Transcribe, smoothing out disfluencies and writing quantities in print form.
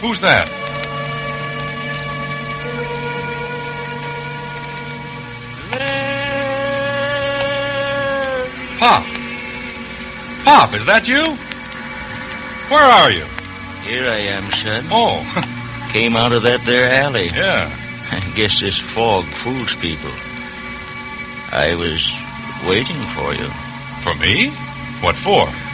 Who's that? Pop! Pop, is that you? Where are you? Here I am, son. Oh. Came out of that there alley. Yeah. I guess this fog fools people. I was waiting for you. For me? What for?